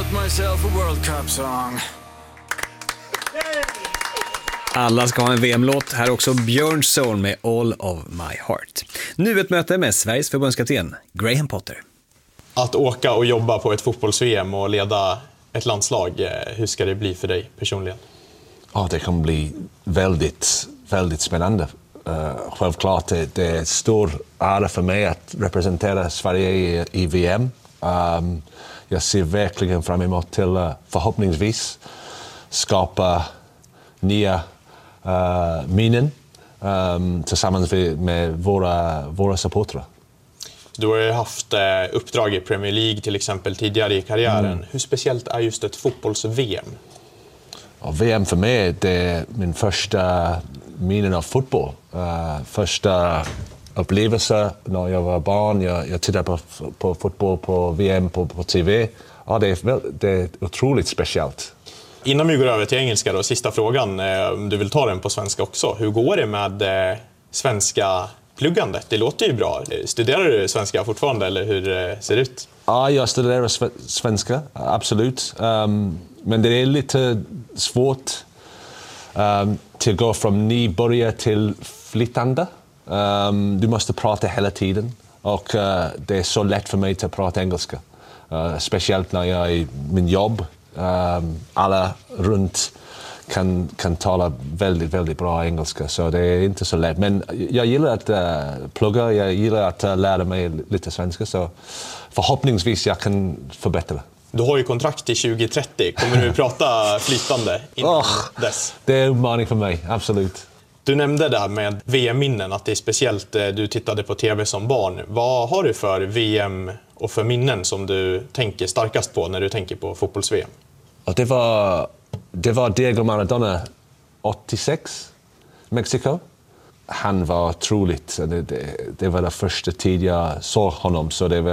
write myself a World Cup song. Alla ska ha en VM-låt. Här också Björn Soul med All of My Heart. Nu ett möte med Sveriges förbundskapten Graham Potter. Att åka och jobba på ett fotbolls-VM och leda ett landslag, hur ska det bli för dig personligen? Det kommer bli väldigt, väldigt spännande. Självklart det är stor ära för mig att representera Sverige i VM. Jag ser verkligen fram emot till förhoppningsvis skapa nya minnen tillsammans med våra supportrar. Du har ju haft uppdrag i Premier League till exempel tidigare i karriären. Hur speciellt är just ett fotbolls-VM? VM för mig det är min första minnen av fotboll. Första upplevelse när jag var barn. Jag tittade på fotboll på VM på TV. Det är otroligt speciellt. Innan vi går över till engelska då, sista frågan, om du vill ta den på svenska också. Hur går det med svenska pluggandet? Det låter ju bra. Studerar du svenska fortfarande eller hur ser det ut? Ja, jag studerar svenska, absolut. Men det är lite svårt att gå från nybörjare till flyttande. Du måste prata hela tiden och det är så lätt för mig att prata engelska. Speciellt när jag är i min jobb. Alla runt kan tala väldigt, väldigt bra engelska, så det är inte så lätt. Men jag gillar att plugga, jag gillar att lära mig lite svenska, så förhoppningsvis jag kan förbättra. Du har ju kontrakt till 2030. Kommer du prata flytande innan dess? Det är en utmaning för mig, absolut. Du nämnde det här med VM-minnen, att det är speciellt du tittade på TV som barn. Vad har du för VM och för minnen som du tänker starkast på när du tänker på fotbolls-VM? Det var Diego Maradona 86, Mexiko. Han var otroligt. Det var den första tid jag såg honom, så det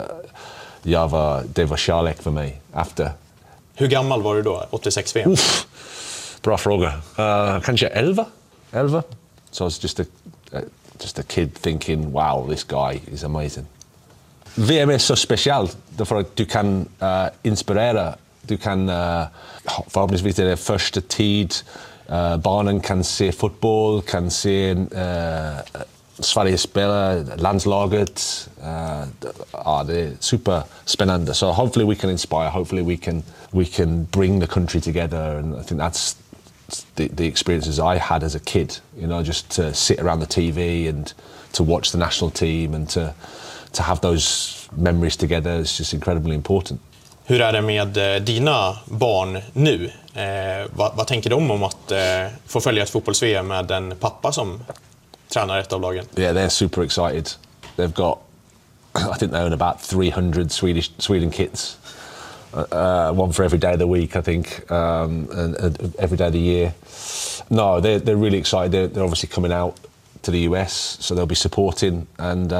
var kärlek för mig efter. Hur gammal var du då, 86 VM? Bra fråga. Kanske 11. So I was just a kid thinking, wow, this guy is amazing. VM är så speciellt därför att du kan inspirera. Du kan förhoppningsvis det är första tid barnen kan se fotboll, kan se Sverige spela, landslaget. Det är superspännande. So hopefully we can inspire, hopefully we can bring the country together, and I think that's the experiences I had as a kid, just to sit around the TV and to watch the national team and to have those memories together is just incredibly important. Hur är det med dina barn nu? Vad tänker de om att få följa ett fotbolls-VM med en pappa som tränar ett av lagen? Yeah, they're super excited. They've got, I think they own about 300 Sweden kits. One for every day of the week, I think, and every day of the year. No, they're really excited. They're obviously coming out to the US, so they'll be supporting, and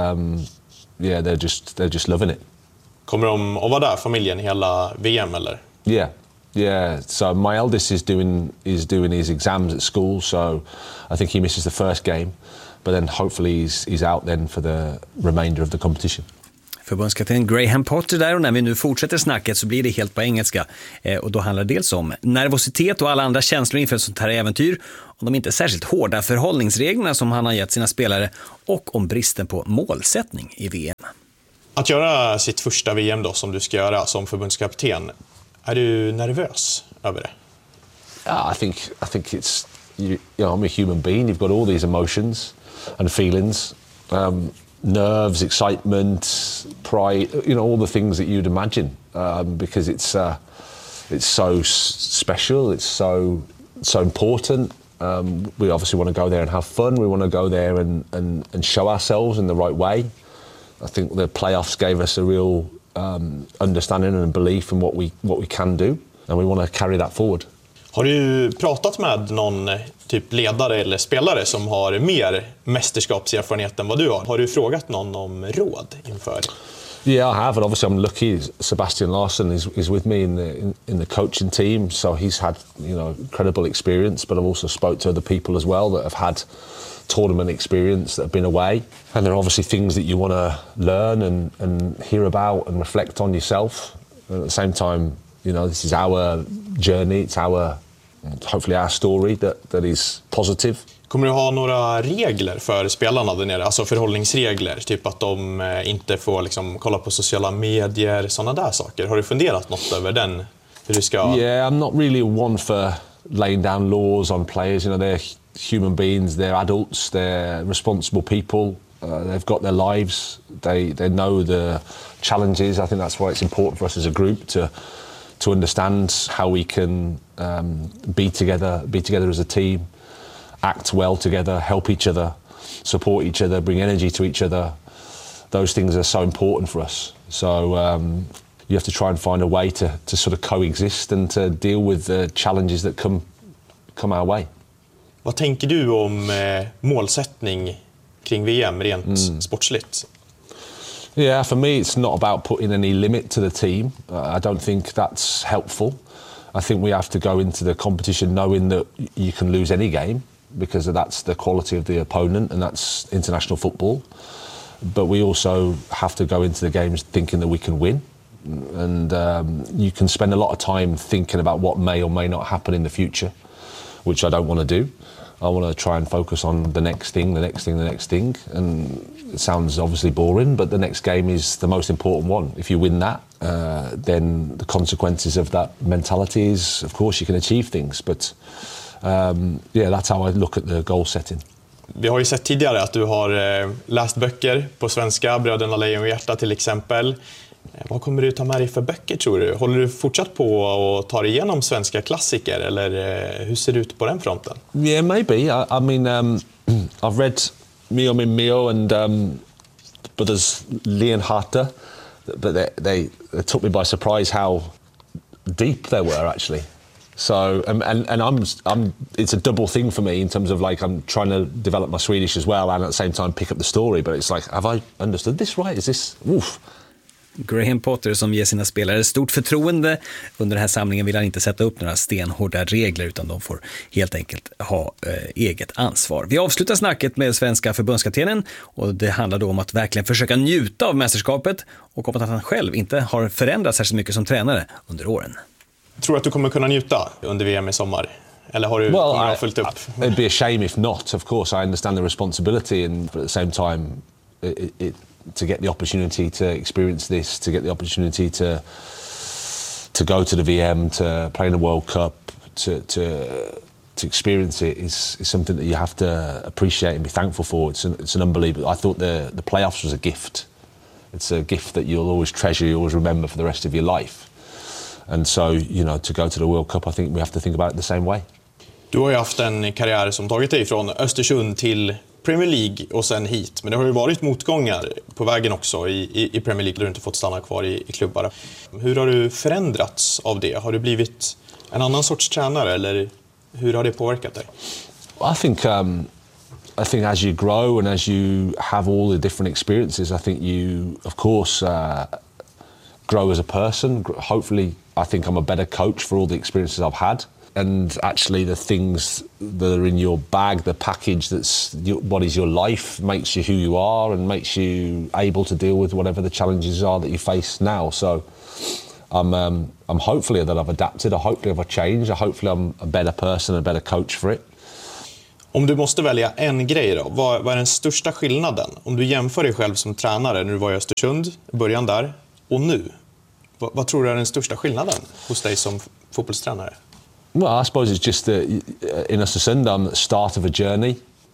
they're just loving it. Kommer de att vara där, familjen, hela VM eller? Yeah. So my eldest is doing his exams at school, so I think he misses the first game, but then hopefully he's out then for the remainder of the competition. Förbundskapten Graham Potter där, och när vi nu fortsätter snacket så blir det helt på engelska. Och då handlar det dels om nervositet och alla andra känslor inför ett sånt här äventyr, om de inte särskilt hårda förhållningsreglerna som han har gett sina spelare och om bristen på målsättning i VM. Att göra sitt första VM då, som du ska göra som förbundskapten, är du nervös över det? I think it's I'm a human being. You've got all these emotions and feelings. Nerves, excitement, pride, all the things that you'd imagine, because it's so special, it's so important. We obviously want to go there and have fun. We want to go there and show ourselves in the right way. I think the playoffs gave us a real understanding and belief in what we can do, and we want to carry that forward. Har du pratat med någon typ ledare eller spelare som har mer mästerskapserfarenhet än vad du har? Har du frågat någon om råd inför? Yeah, I have, and obviously I'm lucky. Sebastian Larsson is with me in the coaching team, so he's had incredible experience. But I've also spoke to other people as well that have had tournament experience, that have been away, and there are obviously things that you want to learn and hear about and reflect on yourself. And at the same time, You know, this is our journey. It's hopefully our story that is positive. Kommer du ha några regler för spelarna där nere? Alltså förhållningsregler, typ att de inte får liksom kolla på sociala medier, sådana där saker. Har du funderat något över den? Hur du ska... Yeah, I'm not really one for laying down laws on players. You know, they're human beings, they're adults, they're responsible people. They've got their lives. They know the challenges. I think that's why it's important for us as a group to understand how we can be together as a team, act well together, help each other, support each other, bring energy to each other. Those things are so important for us. So you have to try and find a way to sort of coexist and to deal with the challenges that come our way. Vad tänker du om målsättning kring VM rent sportsligt? Yeah, for me it's not about putting any limit to the team. I don't think that's helpful. I think we have to go into the competition knowing that you can lose any game because that's the quality of the opponent and that's international football. But we also have to go into the games thinking that we can win. And you can spend a lot of time thinking about what may or may not happen in the future, which I don't want to do. I want to try and focus on the next thing. And it sounds obviously boring, but the next game is the most important one. If you win that, then the consequences of that mentality is, of course, you can achieve things. But yeah, that's how I look at the goal setting. Vi har ju sett tidigare att du har läst böcker på svenska, Bröderna Lejon och Hjärta till exempel. Vad kommer du ta med dig för böcker, tror du? Håller du fortsatt på och tar igenom svenska klassiker, eller hur ser det ut på den fronten? Yeah, maybe. I mean, I've read Mio min Mio and brothers Leonhardt, but they took me by surprise how deep they were actually. So and I'm it's a double thing for me in terms of like I'm trying to develop my Swedish as well and at the same time pick up the story, but it's like, have I understood this right? Is this oof? Graham Potter som ger sina spelare stort förtroende. Under den här samlingen vill han inte sätta upp några stenhårda regler, utan de får helt enkelt ha eget ansvar. Vi avslutar snacket med svenska förbundskaptenen, och det handlar då om att verkligen försöka njuta av mästerskapet och om att han själv inte har förändrats särskilt mycket som tränare under åren. Tror du att du kommer kunna njuta under VM i sommar? Eller har du följt upp? It'd be a shame if not. Of course, I understand the responsibility, and at the same time, to get the opportunity to experience this, to get the opportunity to go to the VM, to play in the World Cup, to experience it is something that you have to appreciate and be thankful for. It's an unbelievable. I thought the playoffs was a gift. It's a gift that you'll always treasure, you always remember for the rest of your life. And so, you know, to go to the World Cup, I think we have to think about it the same way. Du har ju haft en karriär som tagit dig från Östersund till Premier League och sen hit. Men det har ju varit motgångar på vägen också i Premier League där du inte fått stanna kvar i klubbar. Hur har du förändrats av det? Har du blivit en annan sorts tränare, eller hur har det påverkat dig? I think as you grow and as you have all the different experiences, I think you, of course, grow as a person. Hopefully, I think I'm a better coach for all the experiences I've had. And actually the things that are in your bag, the package what is your life, makes you who you are and makes you able to deal with whatever the challenges are that you face now. So I'm hopefully that I've adapted, hopefully I've changed, hopefully I'm a better person, a better coach for it. Om du måste välja en grej då, vad är den största skillnaden? Om du jämför dig själv som tränare när du var i Östersund, i början där, och nu. Vad tror du är den största skillnaden hos dig som fotbollstränare? Well, I suppose it's just that in Östersund I'm at the start of a journey.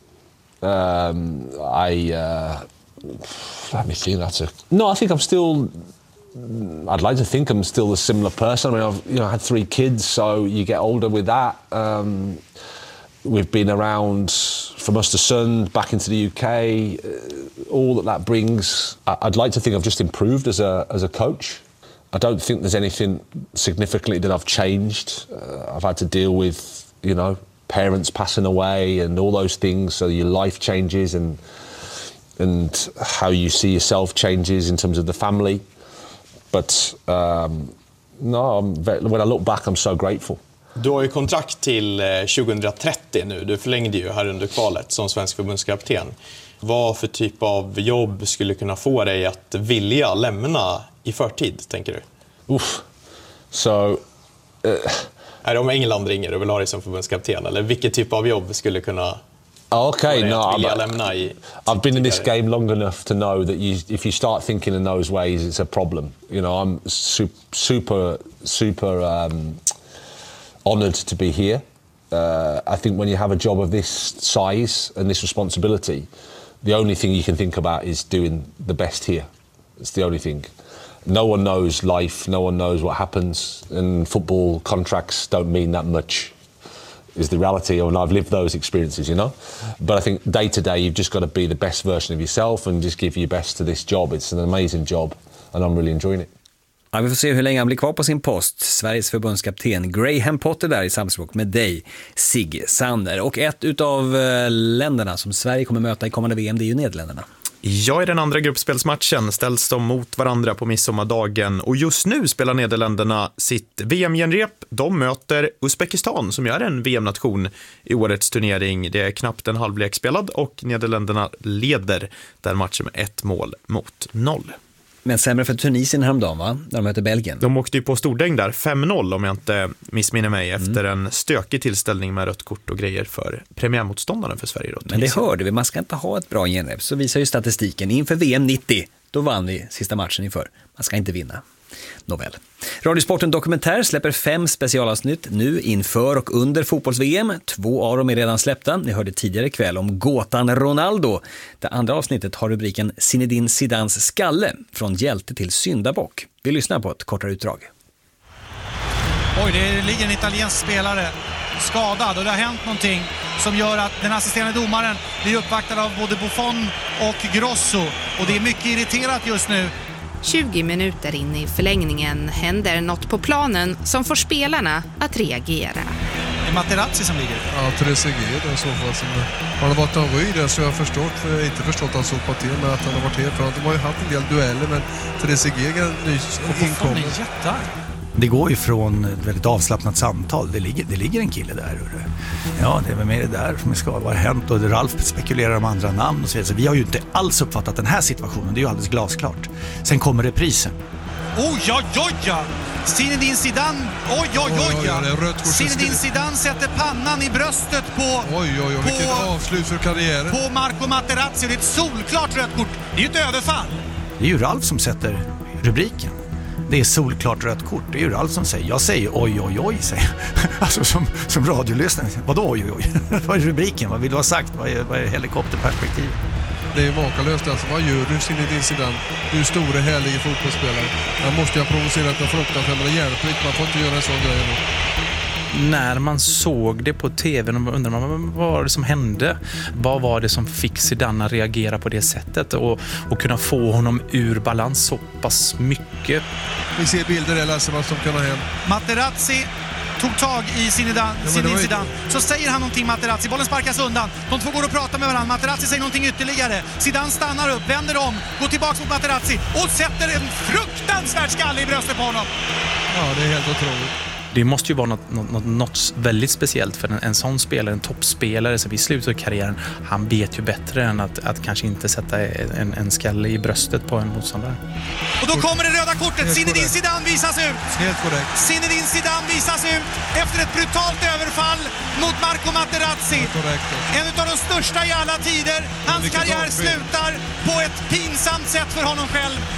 Let me think. I think I'm still. I'd like to think I'm still a similar person. I mean, I had 3 kids, so you get older with that. We've been around from Östersund back into the UK. All that brings. I'd like to think I've just improved as a coach. I don't think there's anything significantly that I've changed. I've had to deal with, you know, parents passing away and all those things, so your life changes and how you see yourself changes in terms of the family. But when I look back, I'm so grateful. Du har ju kontrakt till 2030 nu. Du förlängde ju här under kvalet som svensk förbundskapten. Vad för typ av jobb skulle kunna få dig att vilja lämna i förtid, tänker du? So... Är det om England ringer och vill ha dig som förbundskapten? Eller vilket typ av jobb skulle kunna... Okay, I've been in this game long enough to know that if you start thinking in those ways, it's a problem. You know, I'm super honoured to be here. I think when you have a job of this size and this responsibility, the only thing you can think about is doing the best here. It's the only thing. No one knows life, no one knows what happens, and football contracts don't mean that much. Is the reality, and I've lived those experiences, you know. But I think day to day, you've just got to be the best version of yourself and just give your best to this job. It's an amazing job, and I'm really enjoying it. Ja, vi får se hur länge han blir kvar på sin post. Sveriges förbundskapten Graham Potter där i samspråk med dig, Sigge Sander. Och ett utav länderna som Sverige kommer möta i kommande VM, det är ju Nederländerna. Ja, i den andra gruppspelsmatchen ställs de mot varandra på midsommardagen och just nu spelar Nederländerna sitt VM-genrep. De möter Uzbekistan som är en VM-nation i årets turnering. Det är knappt en halvlek spelad och Nederländerna leder den matchen med 1-0. Men sämre för Tunisien häromdagen, va? Där de möter Belgien. De åkte ju på stordäng där, 5-0 om jag inte missminner mig, efter en stökig tillställning med rött kort och grejer för premiärmotståndaren för Sverige. Då, men det hörde vi, man ska inte ha ett bra genrep. Så visar ju statistiken inför VM 90, då vann vi sista matchen inför. Man ska inte vinna. Nåväl. Radiosporten Dokumentär släpper 5 specialavsnitt nu inför och under fotbolls-VM. 2 av dem är redan släppta. Ni hörde tidigare ikväll om gåtan Ronaldo. Det andra avsnittet har rubriken Zinedine Zidans skalle, från hjälte till syndabock. Vi lyssnar på ett kortare utdrag. Oj, det ligger en italiensk spelare skadad och det har hänt någonting som gör att den assisterande domaren blir uppvaktad av både Buffon och Grosso. Och det är mycket irriterat just nu. 20 minuter in i förlängningen händer något på planen som får spelarna att reagera. Det är Materazzi som ligger. Ja, Trezeguet i så fall. Har det varit en röj så jag har förstått, för jag har inte förstått att han sopat till med att han har varit helt. För de har ju haft en del dueller, men Trezeguet är nyss inkommen. Det går ju från ett väldigt avslappnat samtal. Det ligger en kille där. Ja, det är väl med det där som ska vara hänt. Och Ralf spekulerar om andra namn och så vidare. Så vi har ju inte alls uppfattat den här situationen. Det är ju alldeles glasklart. Sen kommer reprisen. Oj! Zinedine Zidane. Oj! Zinedine Zidane sätter pannan i bröstet på... Oj, vilken avslut för karriären. På Marco Materazzi. Det är ett solklart rött kort. Det är ju ett överfall. Det är ju Ralf som sätter rubriken. Det är solklart rött kort. Det är ju Ralf som säger. Jag säger oj, säger. Alltså som radiolyssnare. Vadå oj? Vad är rubriken? Vad vill du ha sagt? Vad är helikopterperspektiv? Det är makalöst alltså. Vad gör du, Zinedine Zidane? Du är stora, härliga fotbollsspelare. Han måste ju ha provocerat en fruktansvärd hjälpligt. Man får inte göra en sån grej nu. När man såg det på tv undrar man vad var det som hände? Vad var det som fick Zidane att reagera på det sättet och kunna få honom ur balans så pass mycket? Vi ser bilder där, Lasse, vad som kan ha hänt. Materazzi tog tag i Zinedine Zidane. Så säger han någonting, Materazzi. Bollen sparkas undan. De två går och pratar med varandra. Materazzi säger någonting ytterligare. Zidane stannar upp, vänder om, går tillbaka mot Materazzi och sätter en fruktansvärd skalle i bröstet på honom. Ja, det är helt otroligt. Det måste ju vara något väldigt speciellt för en sån spelare, en toppspelare som i slutet av karriären, han vet ju bättre än att kanske inte sätta en skalle i bröstet på en motståndare. Och då kommer det röda kortet. Zinedine Zidane visas ut. Helt korrekt. Zinedine Zidane visas ut efter ett brutalt överfall mot Marco Materazzi. En av de största i alla tider. Hans karriär slutar på ett pinsamt sätt för honom själv.